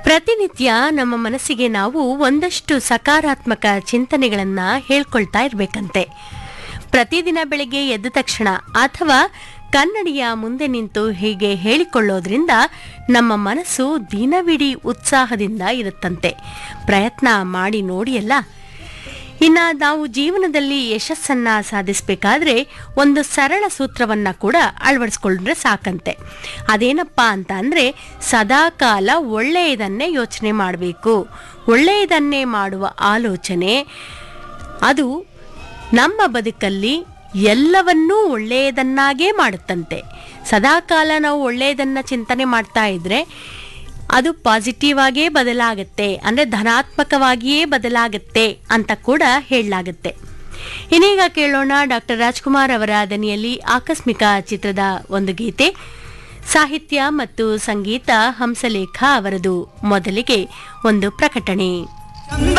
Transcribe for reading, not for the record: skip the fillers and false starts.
ಪ್ರತಿನಿತ್ಯ ನಮ್ಮ ಮನಸ್ಸಿಗೆ ನಾವು ಒಂದಷ್ಟು ಸಕಾರಾತ್ಮಕ ಚಿಂತನೆಗಳನ್ನು ಹೇಳ್ಕೊಳ್ತಾ ಇರಬೇಕಂತೆ. ಪ್ರತಿದಿನ ಬೆಳಿಗ್ಗೆ ಎದ್ದ ತಕ್ಷಣ ಅಥವಾ ಕನ್ನಡಿಯ ಮುಂದೆ ನಿಂತು ಹೀಗೆ ಹೇಳಿಕೊಳ್ಳೋದ್ರಿಂದ ನಮ್ಮ ಮನಸ್ಸು ದಿನವಿಡೀ ಉತ್ಸಾಹದಿಂದ ಇರುತ್ತಂತೆ. ಪ್ರಯತ್ನ ಮಾಡಿ ನೋಡಿಯಲ್ಲ. ಇನ್ನು ನಾವು ಜೀವನದಲ್ಲಿ ಯಶಸ್ಸನ್ನು ಸಾಧಿಸಬೇಕಾದ್ರೆ ಒಂದು ಸರಳ ಸೂತ್ರವನ್ನು ಕೂಡ ಅಳವಡಿಸ್ಕೊಂಡ್ರೆ ಸಾಕಂತೆ. ಅದೇನಪ್ಪ ಅಂತ ಅಂದರೆ, ಸದಾಕಾಲ ಒಳ್ಳೆಯದನ್ನೇ ಯೋಚನೆ ಮಾಡಬೇಕು. ಒಳ್ಳೆಯದನ್ನೇ ಮಾಡುವ ಆಲೋಚನೆ ಅದು ನಮ್ಮ ಬದುಕಲ್ಲಿ ಎಲ್ಲವನ್ನೂ ಒಳ್ಳೆಯದನ್ನಾಗೇ ಮಾಡುತ್ತಂತೆ. ಸದಾಕಾಲ ನಾವು ಒಳ್ಳೆಯದನ್ನು ಚಿಂತನೆ ಮಾಡ್ತಾ ಇದ್ರೆ ಅದು ಪಾಸಿಟಿವ್ ಆಗೇ ಬದಲಾಗುತ್ತೆ, ಅಂದರೆ ಧನಾತ್ಮಕವಾಗಿಯೇ ಬದಲಾಗುತ್ತೆ ಅಂತ ಕೂಡ ಹೇಳಲಾಗುತ್ತೆ. ಇನ್ನೀಗ ಕೇಳೋಣ ಡಾಕ್ಟರ್ ರಾಜ್ಕುಮಾರ್ ಅವರ ದನಿಯಲ್ಲಿ ಆಕಸ್ಮಿಕ ಚಿತ್ರದ ಒಂದು ಗೀತೆ. ಸಾಹಿತ್ಯ ಮತ್ತು ಸಂಗೀತ ಹಂಸಲೇಖ ಅವರದು. ಮೊದಲಿಗೆ ಒಂದು ಪ್ರಕಟಣೆ.